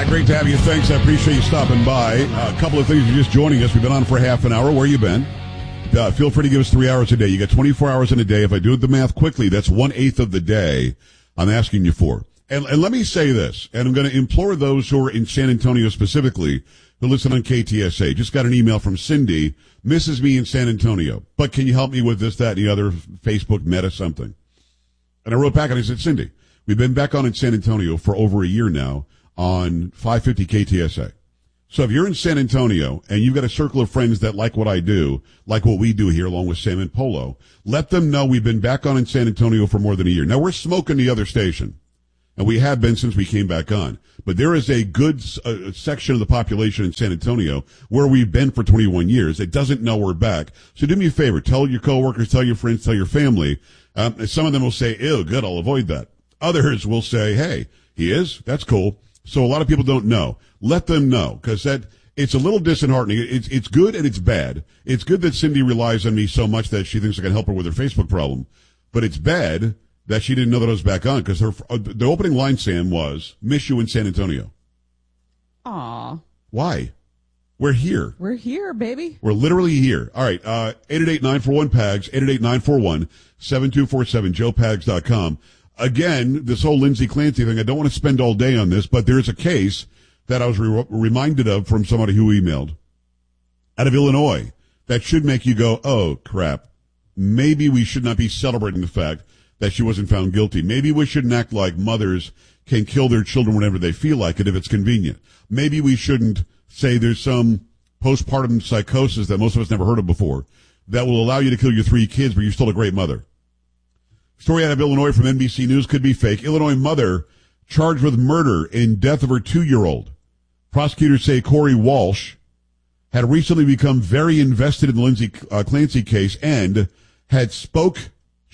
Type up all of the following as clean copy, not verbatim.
Hi, great to have you. Thanks. I appreciate you stopping by. A couple of things. You're just joining us. We've been on for half an hour. Where you been? Feel free to give us 3 hours a day. You got 24 hours in a day. If I do the math quickly, that's 1/8 of the day I'm asking you for. And let me say this, and I'm going to implore those who are in San Antonio specifically who listen on KTSA. Just got an email from Cindy, misses me in San Antonio, but can you help me with this, that, and the other, Facebook, Meta, something? And I wrote back and I said, Cindy, we've been back on in San Antonio for over a year now on 550 KTSA. So if you're in San Antonio and you've got a circle of friends that like what I do, like what we do here along with Sam and Polo, let them know we've been back on in San Antonio for more than a year. Now, we're smoking the other station, and we have been since we came back on. But there is a good section of the population in San Antonio where we've been for 21 years that doesn't know we're back. So do me a favor. Tell your coworkers, tell your friends, tell your family. Some of them will say, ew, good, I'll avoid that. Others will say, hey, he is? That's cool. So a lot of people don't know. Let them know, because it's a little disheartening. It's good and it's bad. It's good that Cindy relies on me so much that she thinks I can help her with her Facebook problem. But it's bad that she didn't know that I was back on, because the opening line, Sam, was, miss you in San Antonio. Aw. Why? We're here. We're here, baby. We're literally here. All right, 888-941-PAGS, 888-941-7247, joepags.com. Again, this whole Lindsay Clancy thing, I don't want to spend all day on this, but there's a case that I was reminded of from somebody who emailed out of Illinois that should make you go, oh, crap. Maybe we should not be celebrating the fact that she wasn't found guilty. Maybe we shouldn't act like mothers can kill their children whenever they feel like it if it's convenient. Maybe we shouldn't say there's some postpartum psychosis that most of us never heard of before that will allow you to kill your 3 kids, but you're still a great mother. Story out of Illinois from NBC News, could be fake. Illinois mother charged with murder in death of her 2-year-old. Prosecutors say Corey Walsh had recently become very invested in the Lindsay Clancy case and had spoken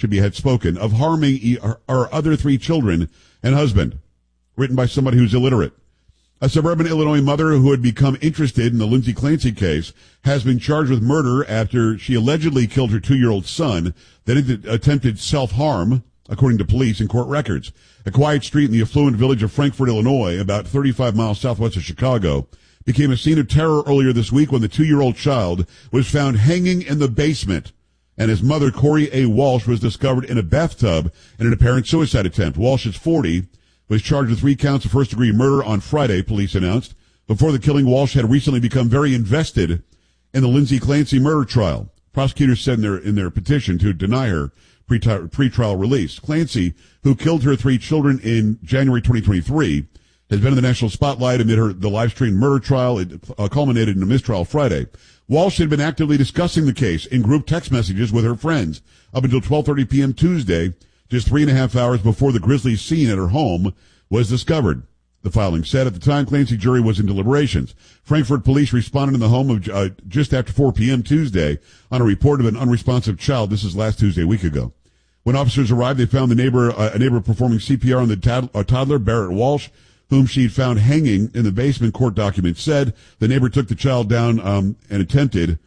of harming her other 3 children and husband. Written by somebody who's illiterate. A suburban Illinois mother who had become interested in the Lindsay Clancy case has been charged with murder after she allegedly killed her 2-year-old son, then attempted self-harm, according to police and court records. A quiet street in the affluent village of Frankfort, Illinois, about 35 miles southwest of Chicago, became a scene of terror earlier this week when the 2-year-old child was found hanging in the basement, and his mother, Corey A. Walsh, was discovered in a bathtub in an apparent suicide attempt. Walsh is 40. Was charged with 3 counts of first-degree murder on Friday, police announced. Before the killing, Walsh had recently become very invested in the Lindsay Clancy murder trial. Prosecutors said in their petition to deny her pretrial release. Clancy, who killed her 3 children in January 2023, has been in the national spotlight amid the live-streamed murder trial. It culminated in a mistrial Friday. Walsh had been actively discussing the case in group text messages with her friends up until 12:30 p.m. Tuesday, just 3.5 hours before the grisly scene at her home was discovered. The filing said at the time Clancy jury was in deliberations. Frankfort police responded in the home of just after 4 p.m. Tuesday on a report of an unresponsive child. This is last Tuesday, a week ago. When officers arrived, they found a neighbor performing CPR on the toddler, Barrett Walsh, whom she'd found hanging in the basement, court documents said. The neighbor took the child down and attempted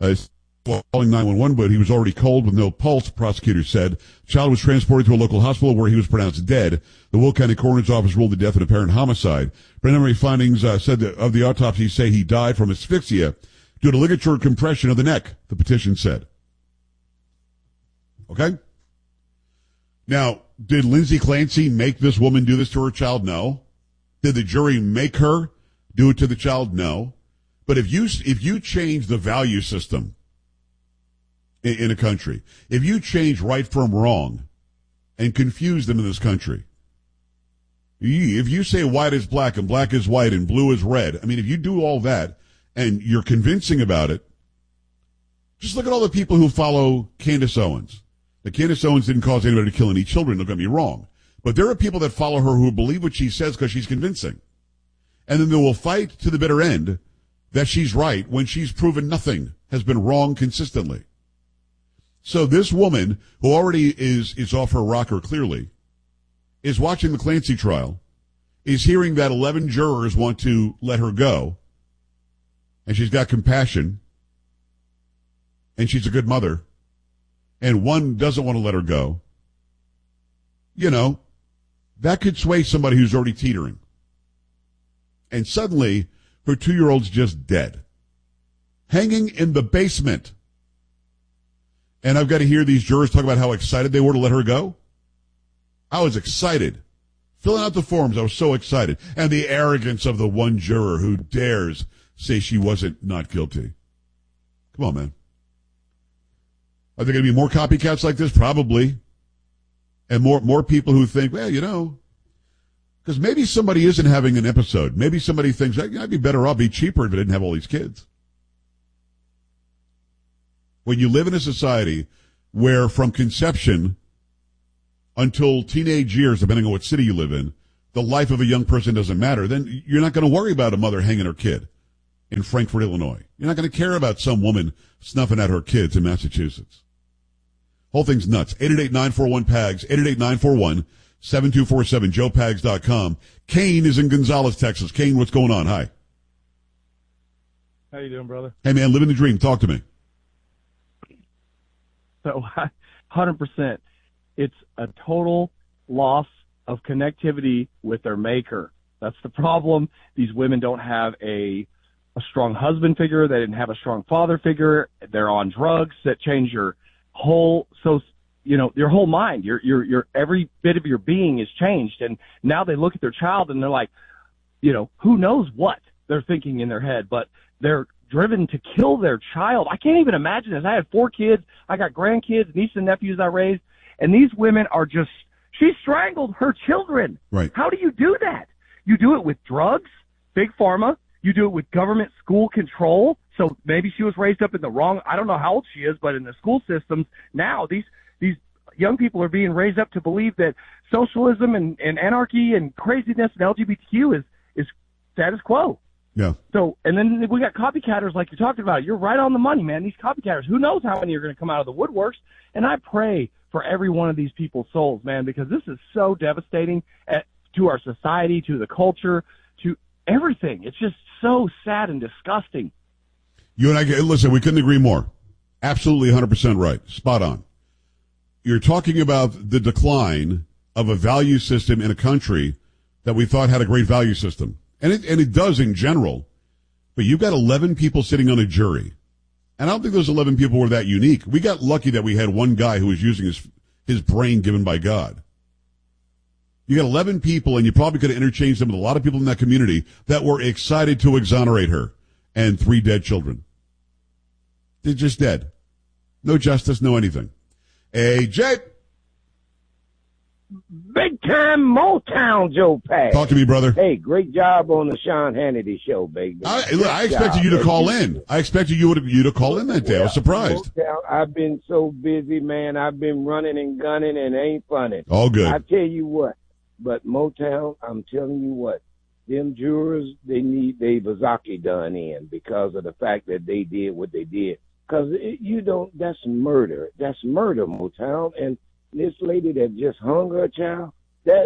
calling 911, but he was already cold with no pulse, prosecutors said. The child was transported to a local hospital where he was pronounced dead. The Will County Coroner's Office ruled the death an apparent homicide. Preliminary findings said that of the autopsy say he died from asphyxia due to ligature compression of the neck, the petition said. Okay? Now, did Lindsay Clancy make this woman do this to her child? No. Did the jury make her do it to the child? No. But if you change the value system in a country, if you change right from wrong and confuse them in this country, if you say white is black and black is white and blue is red, I mean, if you do all that and you're convincing about it, just look at all the people who follow Candace Owens. Now, Candace Owens didn't cause anybody to kill any children, don't get me wrong. But there are people that follow her who believe what she says because she's convincing. And then they will fight to the bitter end that she's right when she's proven nothing, has been wrong consistently. So this woman, who already is off her rocker clearly, is watching the Clancy trial, is hearing that 11 jurors want to let her go, and she's got compassion, and she's a good mother, and one doesn't want to let her go. You know, that could sway somebody who's already teetering. And suddenly, her 2-year-old's just dead. Hanging in the basement. And I've got to hear these jurors talk about how excited they were to let her go. I was excited. Filling out the forms, I was so excited. And the arrogance of the one juror who dares say she wasn't not guilty. Come on, man. Are there going to be more copycats like this? Probably. And more people who think, well, you know, because maybe somebody isn't having an episode. Maybe somebody thinks, I'd be better off, be cheaper if I didn't have all these kids. When you live in a society where from conception until teenage years, depending on what city you live in, the life of a young person doesn't matter, then you're not going to worry about a mother hanging her kid in Frankfort, Illinois. You're not going to care about some woman snuffing at her kids in Massachusetts. Whole thing's nuts. 888-941-PAGS, 888-941-7247, joepags.com. Kane is in Gonzales, Texas. Kane, what's going on? Hi. How you doing, brother? Hey, man, living the dream. Talk to me. So, 100%. It's a total loss of connectivity with their maker. That's the problem. These women don't have a strong husband figure. They didn't have a strong father figure. They're on drugs that change your whole, your whole mind. Your every bit of your being is changed. And now they look at their child and they're like, who knows what they're thinking in their head, but they're driven to kill their child. I can't even imagine this. I had 4 kids. I got grandkids, nieces and nephews I raised. And these women are she strangled her children. Right. How do you do that? You do it with drugs, big pharma. You do it with government school control. So maybe she was raised up in the wrong, I don't know how old she is, but in the school systems now, these young people are being raised up to believe that socialism and anarchy and craziness and LGBTQ is status quo. Yeah. So, and then we got copycatters like you're talking about. You're right on the money, man. These copycatters, who knows how many are going to come out of the woodworks. And I pray for every one of these people's souls, man, because this is so devastating to our society, to the culture, to everything. It's just so sad and disgusting. You and I, listen, we couldn't agree more. Absolutely 100% right. Spot on. You're talking about the decline of a value system in a country that we thought had a great value system. And it does in general. But you've got 11 people sitting on a jury. And I don't think those 11 people were that unique. We got lucky that we had one guy who was using his brain given by God. You got 11 people, and you probably could have interchanged them with a lot of people in that community that were excited to exonerate her. And 3 dead children. They're just dead. No justice, no anything. Hey, Jay. Big time Motown, Joe Pags. Talk to me, brother. Hey, great job on the Sean Hannity show, baby. I expected you to call in. I expected you to call in that day. I was surprised. Motown, I've been so busy, man. I've been running and gunning and ain't funny. All good. I tell you what, but Motown, I'm telling you what, them jurors, they need Vazaki done in because of the fact that they did what they did. Because that's murder. That's murder, Motown. And this lady that just hung her child, I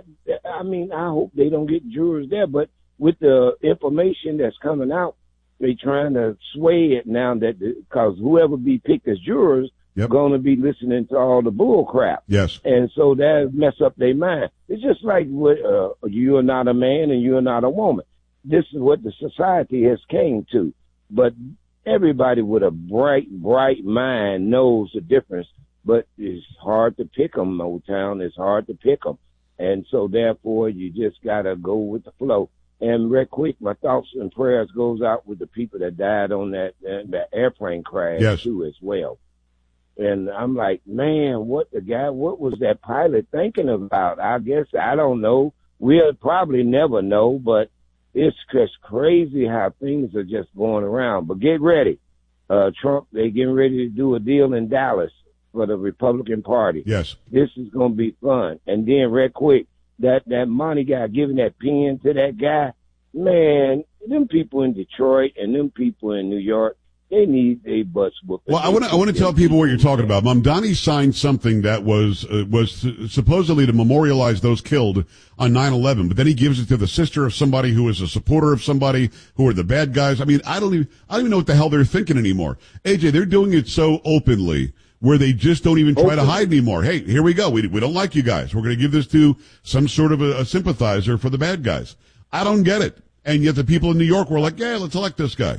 hope they don't get jurors there. But with the information that's coming out, they trying to sway it now because whoever be picked as jurors going to be listening to all the bull crap. Yes. And so that mess up their mind. It's just like you are not a man and you are not a woman. This is what the society has came to. But everybody with a bright mind knows the difference. But it's hard to pick them, Motown. It's hard to pick them. And so, therefore, you just got to go with the flow. And real quick, my thoughts and prayers goes out with the people that died on that airplane crash, too, as well. And I'm like, man, what was that pilot thinking about? I guess, I don't know. We'll probably never know, but it's just crazy how things are just going around. But get ready. Trump, they getting ready to do a deal in Dallas for the Republican Party. Yes. This is going to be fun. And then real quick, that Monty guy giving that pen to that guy, man, them people in Detroit and them people in New York, they need a butts whooping. Well, I want to tell people what you're talking about. Mamdani signed something that was supposedly to memorialize those killed on 9/11, but then he gives it to the sister of somebody who is a supporter of somebody who are the bad guys. I mean, I don't even know what the hell they're thinking anymore. AJ, they're doing it so openly where they just don't even try to hide anymore. Hey, here we go. We don't like you guys. We're going to give this to some sort of a sympathizer for the bad guys. I don't get it. And yet the people in New York were like, yeah, let's elect this guy.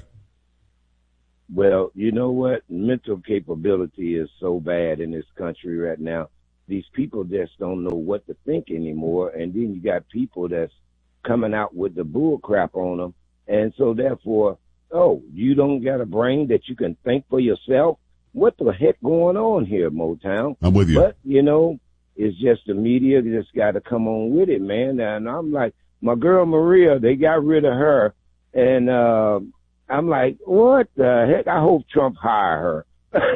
Well, you know what? Mental capability is so bad in this country right now. These people just don't know what to think anymore. And then you got people that's coming out with the bull crap on them. And so therefore, oh, you don't got a brain that you can think for yourself? What the heck going on here, Motown? I'm with you. But, you know, it's just the media just got to come on with it, man. And I'm like, my girl Maria, they got rid of her. And I'm like, what the heck? I hope Trump hire her.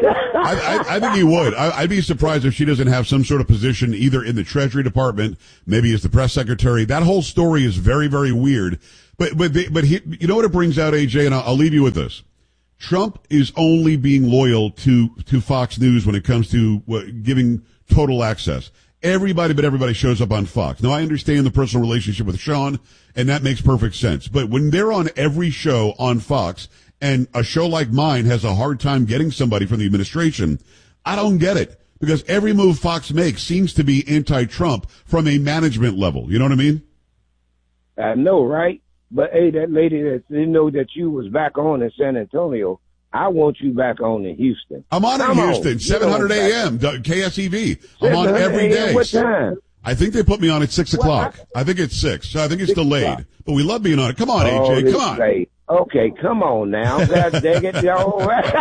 I think he would. I'd be surprised if she doesn't have some sort of position either in the Treasury Department, maybe as the press secretary. That whole story is very, very weird. But you know what it brings out, AJ, and I'll leave you with this. Trump is only being loyal to Fox News when it comes to giving total access. Everybody shows up on Fox. Now, I understand the personal relationship with Sean, and that makes perfect sense. But when they're on every show on Fox, and a show like mine has a hard time getting somebody from the administration, I don't get it. Because every move Fox makes seems to be anti-Trump from a management level. You know what I mean? I know, right? But, hey, that lady that didn't know that you was back on in San Antonio, I want you back on in Houston. I'm on in Houston, 700 a.m., KSEV. I'm on every day. What time? I think they put me on at 6 o'clock. I think it's 6. So I think it's delayed. But we love being on it. Come on, AJ. Come on. Late. Okay, come on now. God dang it, yo.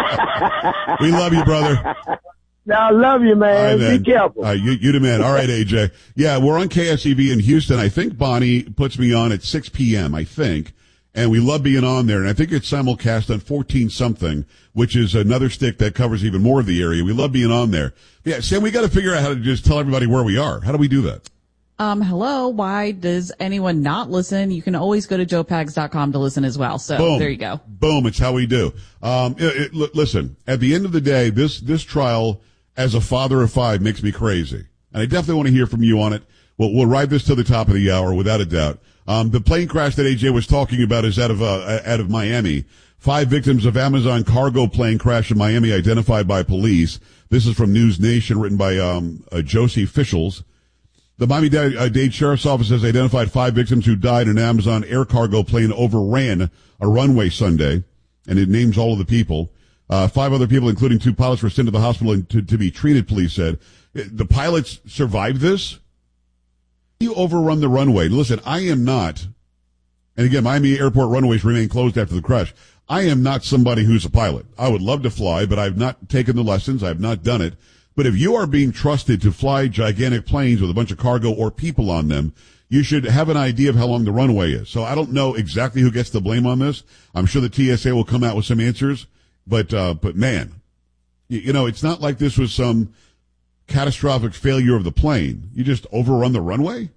We love you, brother. I love you, man. Right, be careful. You the man. All right, AJ. Yeah, we're on KSEV in Houston. I think Bonnie puts me on at 6 p.m., I think. And we love being on there. And I think it's simulcast on 14-something, which is another stick that covers even more of the area. We love being on there. Yeah, Sam, we got to figure out how to just tell everybody where we are. How do we do that? Hello. Why does anyone not listen? You can always go to joepags.com to listen as well. So Boom. There you go. Boom. It's how we do. Listen, at the end of the day, this trial as a father of 5 makes me crazy. And I definitely want to hear from you on it. We'll ride this to the top of the hour without a doubt. The plane crash that AJ was talking about is out of Miami. 5 victims of Amazon cargo plane crash in Miami identified by police. This is from News Nation, written by Josie Fischels. The Miami-Dade Sheriff's Office has identified 5 victims who died in an Amazon air cargo plane overran a runway Sunday, and it names all of the people. 5 other people, including 2 pilots, were sent to the hospital to be treated, police said. The pilots survived this? You overrun the runway. Listen, I am not, and again, Miami airport runways remain closed after the crash. I am not somebody who's a pilot. I would love to fly, but I've not taken the lessons. I've not done it. But if you are being trusted to fly gigantic planes with a bunch of cargo or people on them, you should have an idea of how long the runway is. So I don't know exactly who gets the blame on this. I'm sure the TSA will come out with some answers. But man, you know, it's not like this was some catastrophic failure of the plane. You just overrun the runway?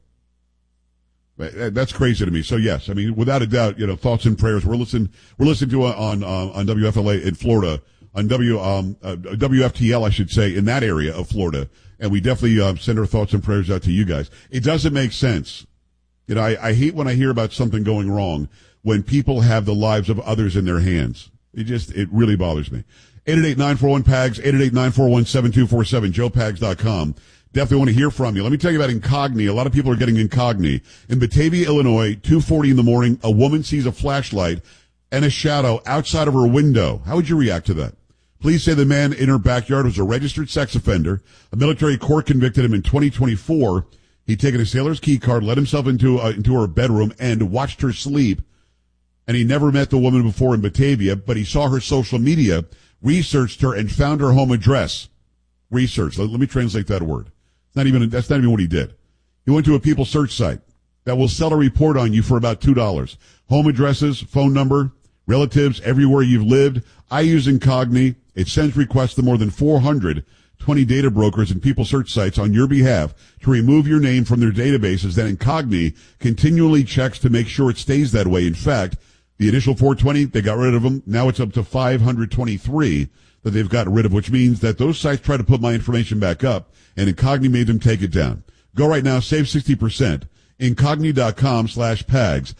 That's crazy to me. So yes, I mean, without a doubt, you know, thoughts and prayers. We're listening to on WFLA in Florida, on WFTL, I should say, in that area of Florida. And we definitely send our thoughts and prayers out to you guys. It doesn't make sense. You know, I hate when I hear about something going wrong when people have the lives of others in their hands. It really bothers me. 888-941-PAGS, 888-941-7247, joepags.com. Definitely want to hear from you. Let me tell you about Incogni. A lot of people are getting Incogni. In Batavia, Illinois, 2:40 in the morning, a woman sees a flashlight and a shadow outside of her window. How would you react to that? Police say the man in her backyard was a registered sex offender. A military court convicted him in 2024. He'd taken a sailor's key card, let himself into her bedroom, and watched her sleep. And he never met the woman before in Batavia, but he saw her social media, researched her, and found her home address. Research. Let me translate that word. That's not even what he did. He went to a people search site that will sell a report on you for about $2. Home addresses, phone number, relatives, everywhere you've lived. I use Incogni. It sends requests to more than 420 data brokers and people search sites on your behalf to remove your name from their databases. Then Incogni continually checks to make sure it stays that way. In fact, the initial 420, they got rid of them. Now it's up to 523 that they've gotten rid of, which means that those sites try to put my information back up, and Incogni made them take it down. Go right now, save 60%. Incogni.com/PAGS.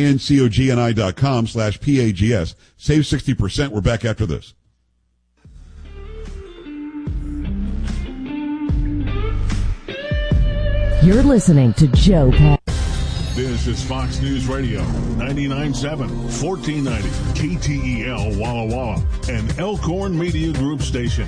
INCOGNI.com/PAGS. Save 60%. We're back after this. You're listening to Joe Pags. This is Fox News Radio, 99.7, 1490, KTEL Walla Walla, and Elkhorn Media Group station.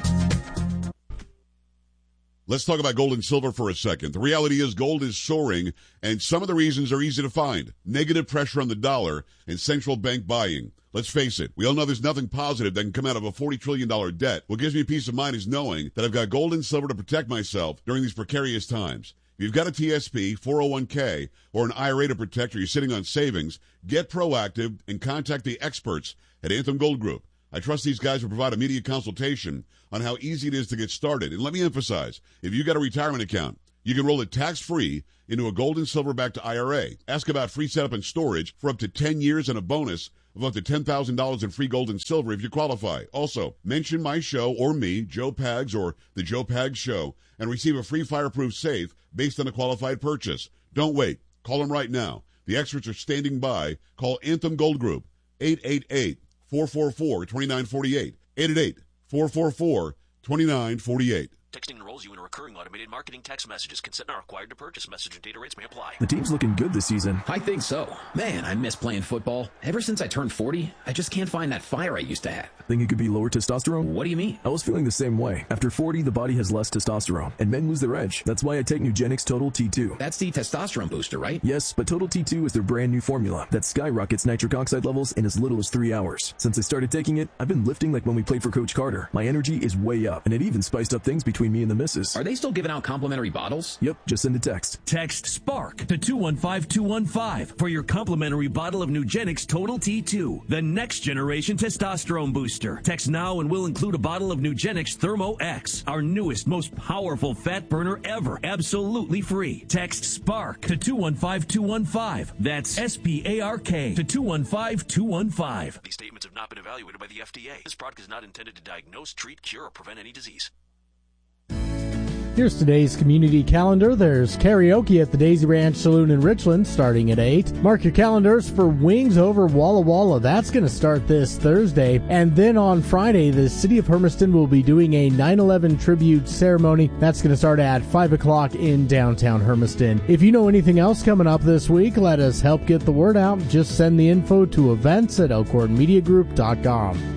Let's talk about gold and silver for a second. The reality is gold is soaring, and some of the reasons are easy to find. Negative pressure on the dollar and central bank buying. Let's face it, we all know there's nothing positive that can come out of a $40 trillion debt. What gives me peace of mind is knowing that I've got gold and silver to protect myself during these precarious times. If you've got a TSP, 401k, or an IRA to protect, or you're sitting on savings, get proactive and contact the experts at Anthem Gold Group. I trust these guys will provide immediate consultation on how easy it is to get started. And let me emphasize, if you've got a retirement account, you can roll it tax-free into a gold and silver-backed IRA. Ask about free setup and storage for up to 10 years and a bonus of up to $10,000 in free gold and silver if you qualify. Also, mention my show or me, Joe Pags or The Joe Pags Show, and receive a free fireproof safe based on a qualified purchase. Don't wait. Call them right now. The experts are standing by. Call Anthem Gold Group, 888-444-2948. 888-444-2948. Texting enrolls you in a recurring automated marketing text messages. Consent not required to purchase. Message and data rates may apply. The team's looking good this season. I think so. Man, I miss playing football. Ever since I turned 40, I just can't find that fire I used to have. Think it could be lower testosterone? What do you mean? I was feeling the same way. After 40, the body has less testosterone, and men lose their edge. That's why I take Nugenix Total T2. That's the testosterone booster, right? Yes, but Total T2 is their brand new formula that skyrockets nitric oxide levels in as little as 3 hours. Since I started taking it, I've been lifting like when we played for Coach Carter. My energy is way up, and it even spiced up things between me and the missus. Are they still giving out complimentary bottles? Yep, just send a text. Text SPARK to 215-215 for your complimentary bottle of Nugenix Total T2, the next generation testosterone booster. Text now and we'll include a bottle of Nugenix Thermo X, our newest, most powerful fat burner ever, absolutely free. Text SPARK to 215-215. That's SPARK to 215-215. These statements have not been evaluated by the FDA. This product is not intended to diagnose, treat, cure, or prevent any disease. Here's today's community calendar. There's karaoke at the Daisy Ranch Saloon in Richland starting at 8. Mark your calendars for Wings Over Walla Walla. That's going to start this Thursday. And then on Friday, the City of Hermiston will be doing a 9/11 tribute ceremony. That's going to start at 5 o'clock in downtown Hermiston. If you know anything else coming up this week, let us help get the word out. Just send the info to events@elkhornmediagroup.com.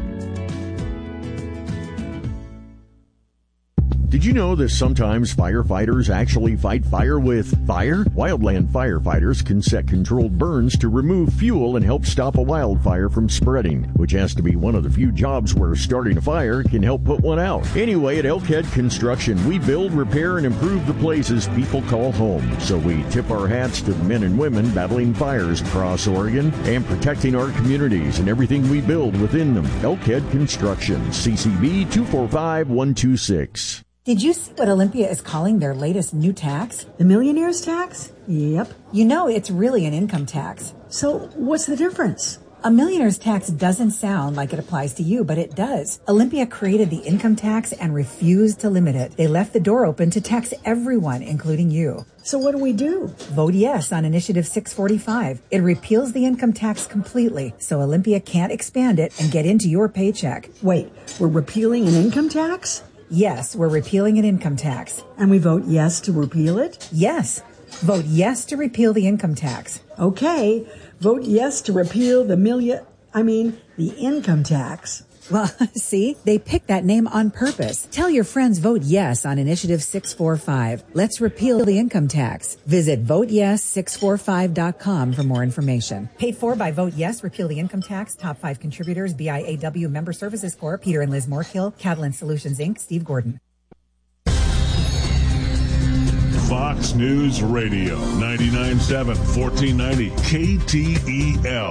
Did you know that sometimes firefighters actually fight fire with fire? Wildland firefighters can set controlled burns to remove fuel and help stop a wildfire from spreading, which has to be one of the few jobs where starting a fire can help put one out. Anyway, at Elkhead Construction, we build, repair, and improve the places people call home. So we tip our hats to the men and women battling fires across Oregon and protecting our communities and everything we build within them. Elkhead Construction, CCB 245126. Did you see what Olympia is calling their latest new tax? The millionaire's tax? Yep. You know, it's really an income tax. So what's the difference? A millionaire's tax doesn't sound like it applies to you, but it does. Olympia created the income tax and refused to limit it. They left the door open to tax everyone, including you. So what do we do? Vote yes on Initiative 645. It repeals the income tax completely, so Olympia can't expand it and get into your paycheck. Wait, we're repealing an income tax? Yes, we're repealing an income tax. And we vote yes to repeal it? Yes. Vote yes to repeal the income tax. Okay. Vote yes to repeal the income tax. Well, see, they picked that name on purpose. Tell your friends vote yes on Initiative 645. Let's repeal the income tax. Visit voteyes645.com for more information. Paid for by Vote Yes, Repeal the Income Tax. Top 5 contributors, BIAW Member Services Corp., Peter and Liz Moorkill, Catalan Solutions, Inc., Steve Gordon. Fox News Radio, 99.7, 1490, KTEL.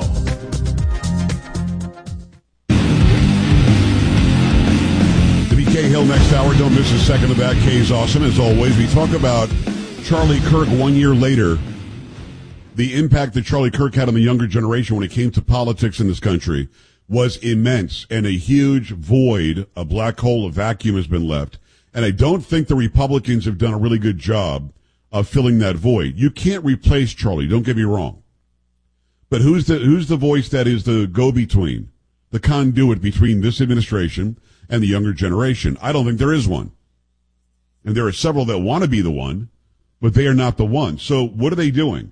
Kay Hill next hour. Don't miss a second of that. Kay's awesome as always. We talk about Charlie Kirk 1 year later, the impact that Charlie Kirk had on the younger generation when it came to politics in this country was immense, and a huge void, a black hole, a vacuum has been left. And I don't think the Republicans have done a really good job of filling that void. You can't replace Charlie, don't get me wrong. But who's the voice that is the go-between, the conduit between this administration and the younger generation? I don't think there is one. And there are several that want to be the one, but they are not the one. So what are they doing?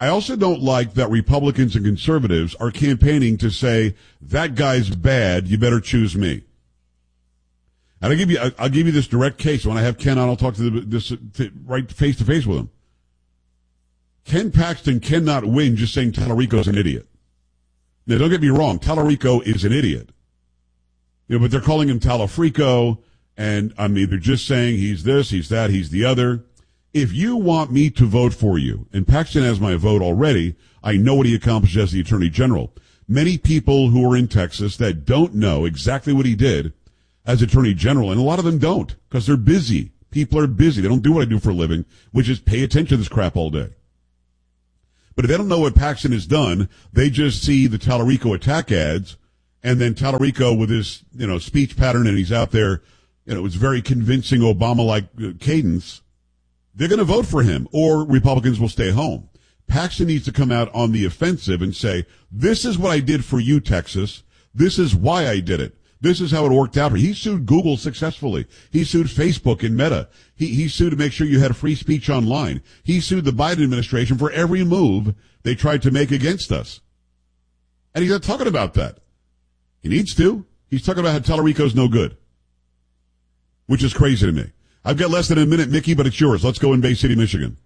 I also don't like that Republicans and conservatives are campaigning to say, that guy's bad, you better choose me. And I'll give you this direct case. When I have Ken on, I'll talk to right face to face with him. Ken Paxton cannot win just saying Tallarico's an idiot. Now, don't get me wrong, Tallarico is an idiot. But they're calling him Talafrico, and they're just saying he's this, he's that, he's the other. If you want me to vote for you, and Paxton has my vote already, I know what he accomplished as the Attorney General. Many people who are in Texas that don't know exactly what he did as Attorney General, and a lot of them don't, because they're busy. People are busy. They don't do what I do for a living, which is pay attention to this crap all day. But if they don't know what Paxton has done, they just see the Tallarico attack ads, and then Tallarico with his, speech pattern, and he's out there, it's very convincing Obama-like cadence. They're going to vote for him, or Republicans will stay home. Paxton needs to come out on the offensive and say, this is what I did for you, Texas. This is why I did it. This is how it worked out for you. He sued Google successfully. He sued Facebook and Meta. He sued to make sure you had free speech online. He sued the Biden administration for every move they tried to make against us. And he's not talking about that. He needs to. He's talking about how Tallarico's no good, which is crazy to me. I've got less than a minute, Mickey, but it's yours. Let's go in Bay City, Michigan.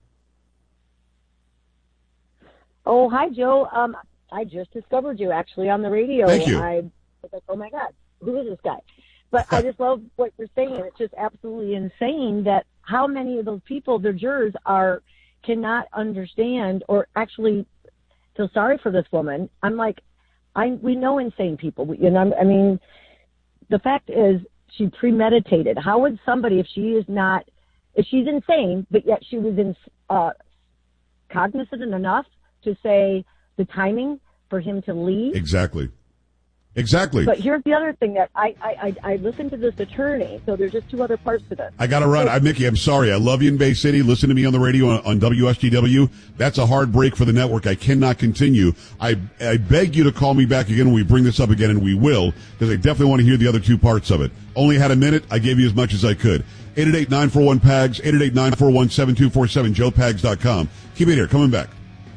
Oh, hi, Joe. I just discovered you actually on the radio. Thank you. I was like, oh my God, who is this guy? But I just love what you're saying. It's just absolutely insane that how many of those people, their jurors, cannot understand or actually feel sorry for this woman. I'm like, we know insane people. The fact is she premeditated. How would somebody, if she's insane, but yet she was cognizant enough to say the timing for him to leave? Exactly. But here's the other thing that I listened to this attorney, so there's just two other parts to this. I got to run. Mickey, I'm sorry. I love you in Bay City. Listen to me on the radio on WSGW. That's a hard break for the network. I cannot continue. I beg you to call me back again when we bring this up again, and we will, because I definitely want to hear the other two parts of it. Only had a minute. I gave you as much as I could. 888-941-PAGS, 888-941-7247, joepags.com. Keep it here. Coming back.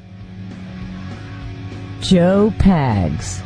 Joe Pags.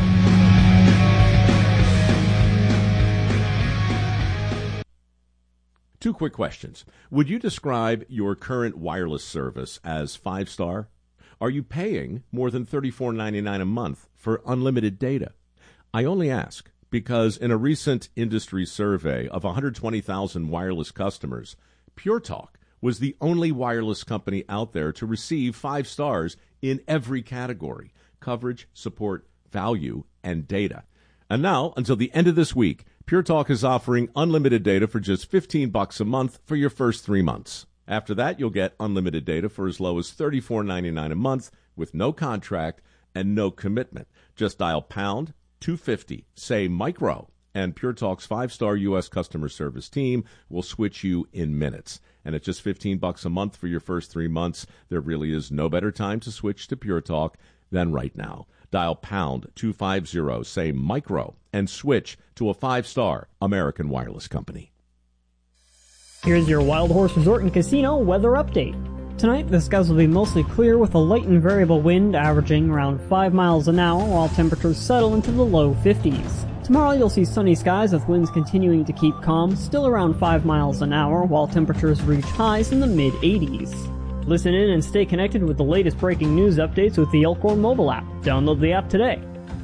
Two quick questions. Would you describe your current wireless service as 5-star? Are you paying more than $34.99 a month for unlimited data? I only ask because in a recent industry survey of 120,000 wireless customers, Pure Talk was the only wireless company out there to receive 5 stars in every category: coverage, support, value, and data. And now, until the end of this week, Pure Talk is offering unlimited data for just $15 a month for your first 3 months. After that, you'll get unlimited data for as low as $34.99 a month with no contract and no commitment. Just dial pound 250, say micro, and Pure Talk's 5-star U.S. customer service team will switch you in minutes. And at just $15 a month for your first 3 months, there really is no better time to switch to Pure Talk than right now. Dial pound 250, say micro, and switch to a 5-star American wireless company. Here's your Wild Horse Resort and Casino weather update. Tonight, the skies will be mostly clear with a light and variable wind averaging around 5 miles an hour while temperatures settle into the low 50s. Tomorrow, you'll see sunny skies with winds continuing to keep calm, still around 5 miles an hour, while temperatures reach highs in the mid-80s. Listen in and stay connected with the latest breaking news updates with the Elkhorn mobile app. Download the app today.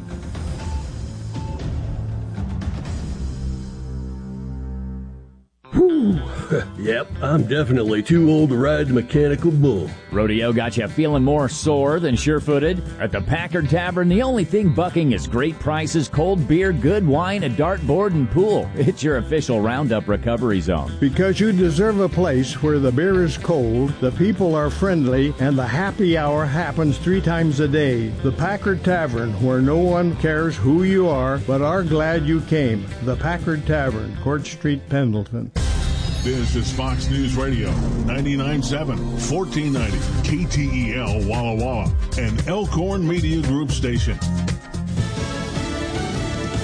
Whew. Yep, I'm definitely too old to ride the mechanical bull. Rodeo got you feeling more sore than sure-footed? At the Packard Tavern, the only thing bucking is great prices, cold beer, good wine, a dartboard, and pool. It's your official Roundup recovery zone. Because you deserve a place where the beer is cold, the people are friendly, and the happy hour happens 3 times a day. The Packard Tavern, where no one cares who you are, but are glad you came. The Packard Tavern, Court Street, Pendleton. This is Fox News Radio, 99.7, 1490, KTEL Walla Walla, and Elkhorn Media Group station. Multiple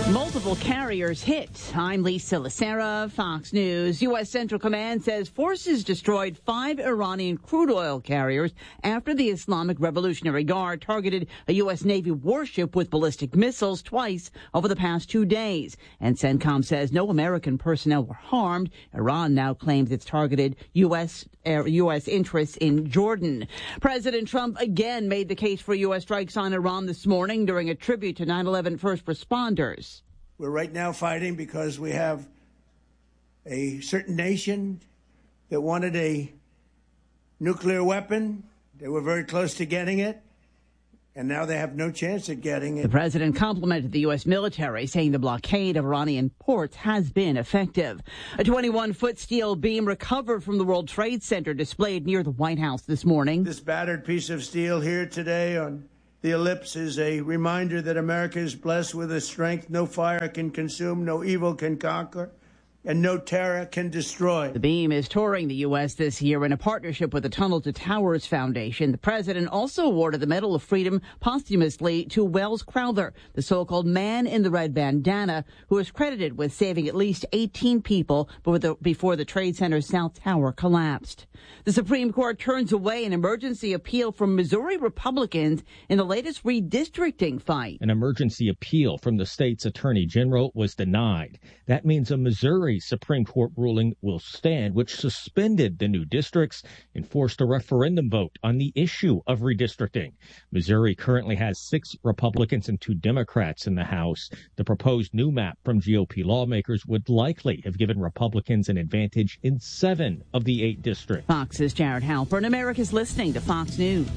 naval carriers hit. I'm Lisa Lacera, Fox News. U.S. Central Command says forces destroyed 5 Iranian crude oil carriers after the Islamic Revolutionary Guard targeted a U.S. Navy warship with ballistic missiles twice over the past 2 days. And CENTCOM says no American personnel were harmed. Iran now claims it's targeted U.S. interests in Jordan. President Trump again made the case for U.S. strikes on Iran this morning during a tribute to 9/11 first responders. We're right now fighting because we have a certain nation that wanted a nuclear weapon. They were very close to getting it, and now they have no chance at getting it. The president complimented the U.S. military, saying the blockade of Iranian ports has been effective. A 21-foot steel beam recovered from the World Trade Center displayed near the White House this morning. This battered piece of steel here today on the ellipse is a reminder that America is blessed with a strength no fire can consume, no evil can conquer, and no terror can destroy. The beam is touring the U.S. this year in a partnership with the Tunnel to Towers Foundation. The president also awarded the Medal of Freedom posthumously to Wells Crowther, the so-called man in the red bandana, who is credited with saving at least 18 people before the Trade Center's South Tower collapsed. The Supreme Court turns away an emergency appeal from Missouri Republicans in the latest redistricting fight. An emergency appeal from the state's attorney general was denied. That means a Missouri Supreme Court ruling will stand, which suspended the new districts and forced a referendum vote on the issue of redistricting. Missouri currently has 6 Republicans and 2 Democrats in the House. The proposed new map from GOP lawmakers would likely have given Republicans an advantage in 7 of the 8 districts. Fox's Jared Halpern. America's listening to Fox News.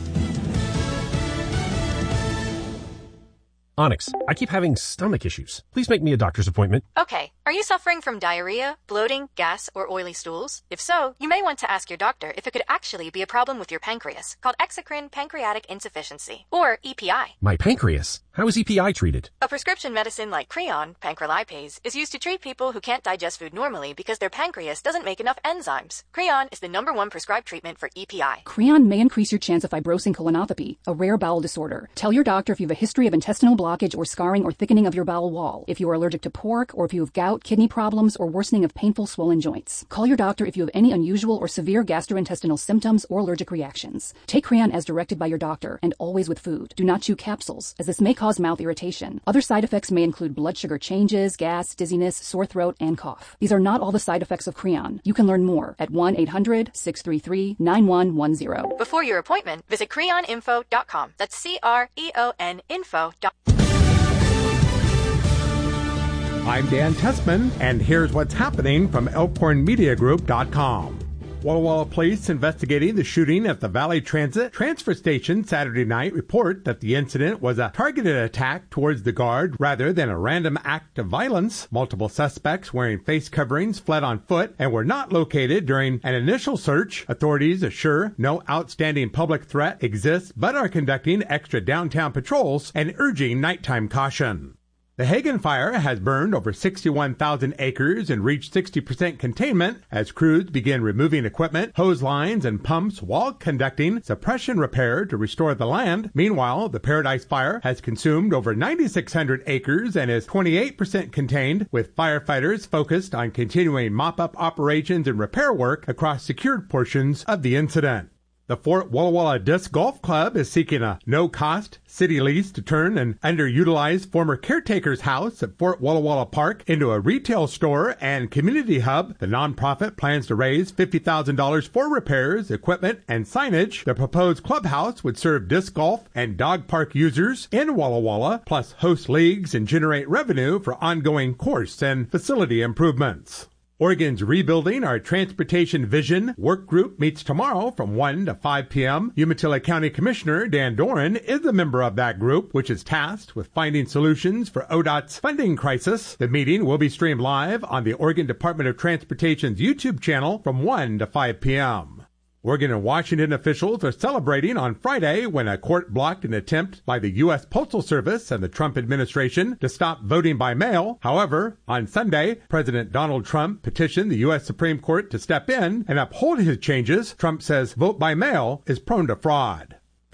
Onyx, I keep having stomach issues. Please make me a doctor's appointment. Okay. Are you suffering from diarrhea, bloating, gas, or oily stools? If so, you may want to ask your doctor if it could actually be a problem with your pancreas, called exocrine pancreatic insufficiency, or EPI. My pancreas? How is EPI treated? A prescription medicine like Creon, pancrelipase, is used to treat people who can't digest food normally because their pancreas doesn't make enough enzymes. Creon is the #1 prescribed treatment for EPI. Creon may increase your chance of fibrosing colonopathy, a rare bowel disorder. Tell your doctor if you have a history of intestinal blockage or scarring or thickening of your bowel wall, if you are allergic to pork, or if you have gout, kidney problems, or worsening of painful swollen joints. Call your doctor if you have any unusual or severe gastrointestinal symptoms or allergic reactions. Take Creon as directed by your doctor, and always with food. Do not chew capsules, as this may cause mouth irritation. Other side effects may include blood sugar changes, gas, dizziness, sore throat, and cough. These are not all the side effects of Creon. You can learn more at 1-800-633-9110. Before your appointment, visit creoninfo.com. That's CREON info.com. I'm Dan Tessman, and here's what's happening from ElkhornMediaGroup.com. Walla Walla police investigating the shooting at the Valley Transit transfer station Saturday night report that the incident was a targeted attack towards the guard rather than a random act of violence. Multiple suspects wearing face coverings fled on foot and were not located during an initial search. Authorities assure no outstanding public threat exists but are conducting extra downtown patrols and urging nighttime caution. The Hagen fire has burned over 61,000 acres and reached 60% containment as crews begin removing equipment, hose lines, and pumps while conducting suppression repair to restore the land. Meanwhile, the Paradise Fire has consumed over 9,600 acres and is 28% contained, with firefighters focused on continuing mop-up operations and repair work across secured portions of the incident. The Fort Walla Walla Disc Golf Club is seeking a no-cost city lease to turn an underutilized former caretaker's house at Fort Walla Walla Park into a retail store and community hub. The nonprofit plans to raise $50,000 for repairs, equipment, and signage. The proposed clubhouse would serve disc golf and dog park users in Walla Walla, plus host leagues and generate revenue for ongoing course and facility improvements. Oregon's Rebuilding Our Transportation Vision work group meets tomorrow from 1 to 5 p.m. Umatilla County Commissioner Dan Doran is a member of that group, which is tasked with finding solutions for ODOT's funding crisis. The meeting will be streamed live on the Oregon Department of Transportation's YouTube channel from 1 to 5 p.m. Oregon and Washington officials are celebrating on Friday when a court blocked an attempt by the U.S. Postal Service and the Trump administration to stop voting by mail. However, on Sunday, President Donald Trump petitioned the U.S. Supreme Court to step in and uphold his changes. Trump says vote by mail is prone to fraud.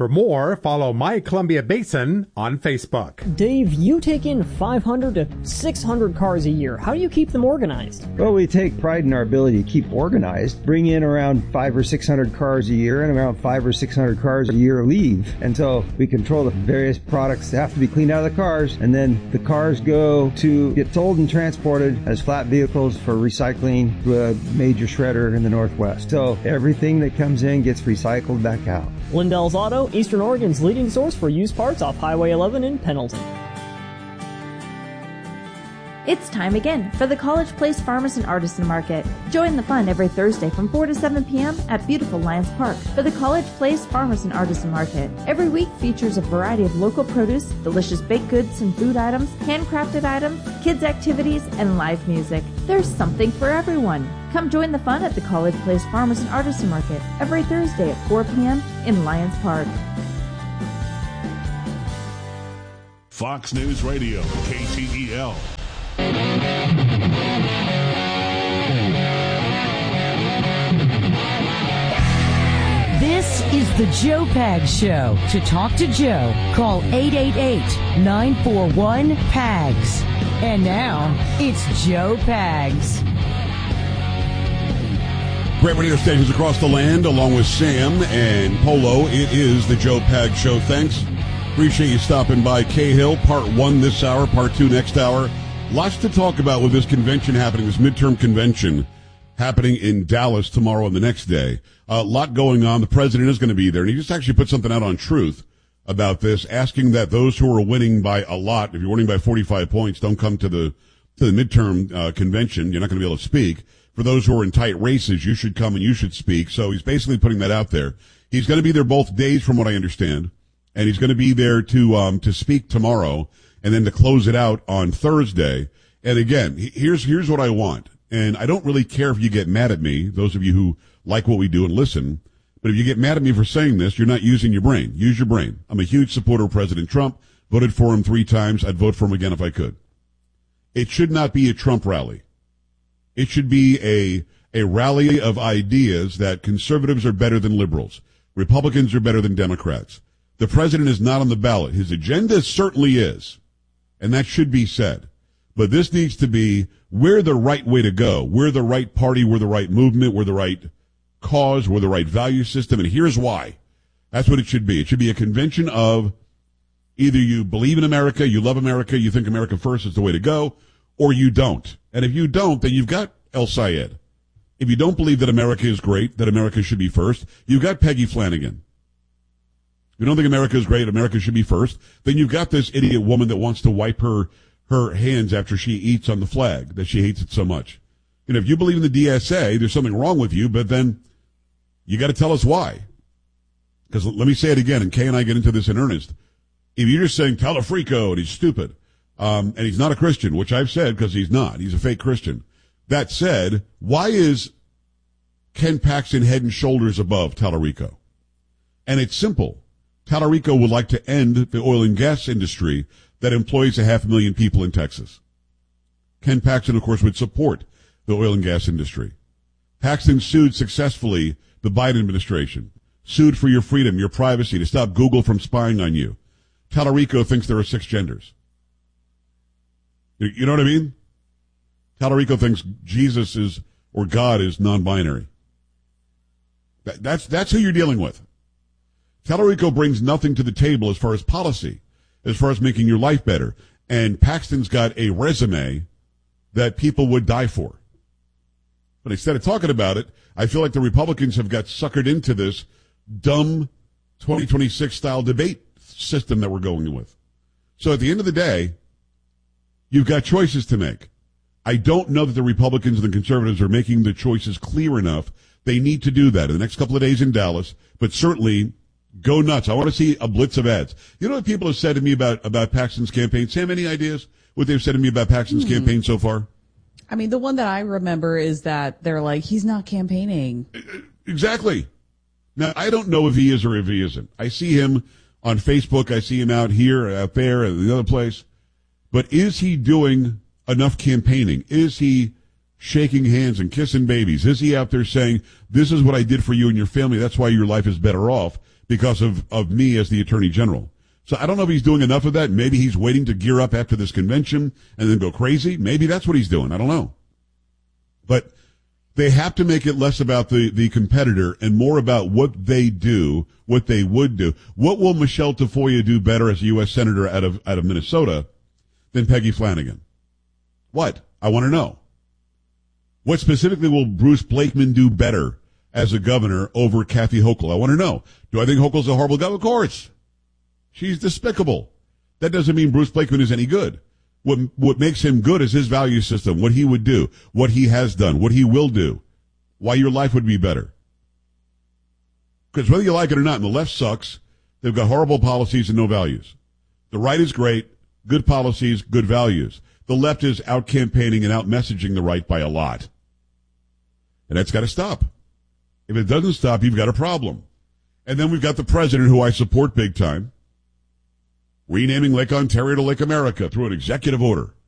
For more, follow My Columbia Basin on Facebook. Dave, you take in 500 to 600 cars a year. How do you keep them organized? Well, we take pride in our ability to keep organized. Bring in around 500 or 600 cars a year, and around 500 or 600 cars a year leave. And so we control the various products that have to be cleaned out of the cars, and then the cars go to get sold and transported as flat vehicles for recycling to a major shredder in the Northwest. So everything that comes in gets recycled back out. Lindell's Auto, Eastern Oregon's leading source for used parts off Highway 11 in Pendleton. It's time again for the College Place Farmers and Artisan Market. Join the fun every Thursday from 4 to 7 p.m. at beautiful Lions Park for the College Place Farmers and Artisan Market. Every week features a variety of local produce, delicious baked goods and food items, handcrafted items, kids' activities, and live music. There's something for everyone. Come join the fun at the College Place Farmers and Artisan Market every Thursday at 4 p.m. in Lions Park. Fox News Radio, KTEL. This is the Joe Pags Show. To talk to Joe, call 888-941-PAGS. And now, it's Joe Pags. Great radio stations across the land, along with Sam and Polo. It is the Joe Pags Show. Thanks. Appreciate you stopping by. Cahill, part 1 this hour, part 2 next hour. Lots to talk about with this convention happening, this midterm convention happening in Dallas tomorrow and the next day. A lot going on. The president is going to be there, and he just actually put something out on Truth about this, asking that those who are winning by a lot, if you're winning by 45 points, don't come to the midterm convention. You're not going to be able to speak. For those who are in tight races, you should come and you should speak. So he's basically putting that out there. He's going to be there both days, from what I understand, and he's going to be there to speak tomorrow, and then to close it out on Thursday. And again, here's what I want. And I don't really care if you get mad at me, those of you who like what we do and listen. But if you get mad at me for saying this, you're not using your brain. Use your brain. I'm a huge supporter of President Trump. Voted for him 3 times. I'd vote for him again if I could. It should not be a Trump rally. It should be a rally of ideas that conservatives are better than liberals. Republicans are better than Democrats. The president is not on the ballot. His agenda certainly is. And that should be said. But this needs to be, we're the right way to go. We're the right party. We're the right movement. We're the right cause. We're the right value system. And here's why. That's what it should be. It should be a convention of either you believe in America, you love America, you think America first is the way to go, or you don't. And if you don't, then you've got El Sayed. If you don't believe that America is great, that America should be first, you've got Peggy Flanagan. If you don't think America is great, America should be first, then you've got this idiot woman that wants to wipe her hands after she eats on the flag, that she hates it so much. You know, if you believe in the DSA, there's something wrong with you, but then you got to tell us why. Because let me say it again, and Kay and I get into this in earnest. If you're just saying Talafrico and he's stupid, and he's not a Christian, which I've said because he's not, he's a fake Christian. That said, why is Ken Paxton head and shoulders above Talarico? And it's simple. Talarico would like to end the oil and gas industry that employs 500,000 people in Texas. Ken Paxton, of course, would support the oil and gas industry. Paxton sued successfully the Biden administration, sued for your freedom, your privacy, to stop Google from spying on you. Talarico thinks there are 6 genders. You know what I mean? Talarico thinks Jesus is, or God is non-binary. That's who you're dealing with. Talarico brings nothing to the table as far as policy, as far as making your life better. And Paxton's got a resume that people would die for. But instead of talking about it, I feel like the Republicans have got suckered into this dumb 2026 style debate system that we're going with. So at the end of the day, you've got choices to make. I don't know that the Republicans and the conservatives are making the choices clear enough. They need to do that in the next couple of days in Dallas, but certainly go nuts. I want to see a blitz of ads. You know what people have said to me about Paxton's campaign? Sam, any ideas what they've said to me about Paxton's campaign so far? I mean, the one that I remember is that they're like, he's not campaigning. Exactly. Now, I don't know if he is or if he isn't. I see him on Facebook. I see him out here, out there, and the other place. But is he doing enough campaigning? Is he shaking hands and kissing babies? Is he out there saying, this is what I did for you and your family, that's why your life is better off? because of me as the Attorney General. So I don't know if he's doing enough of that. Maybe he's waiting to gear up after this convention and then go crazy. Maybe that's what he's doing. I don't know. But they have to make it less about the competitor and more about what they do, what they would do. What will Michelle Tafoya do better as a U.S. Senator out of Minnesota than Peggy Flanagan? What? I want to know. What specifically will Bruce Blakeman do better as a governor over Kathy Hochul? I want to know. Do I think Hochul's a horrible governor? Of course. She's despicable. That doesn't mean Bruce Blakeman is any good. What makes him good is his value system, what he would do, what he has done, what he will do, why your life would be better. Because whether you like it or not, and the left sucks, they've got horrible policies and no values. The right is great, good policies, good values. The left is out campaigning and out messaging the right by a lot. And that's got to stop. If it doesn't stop, you've got a problem. And then we've got the president, who I support big time, renaming Lake Ontario to Lake America through an executive order.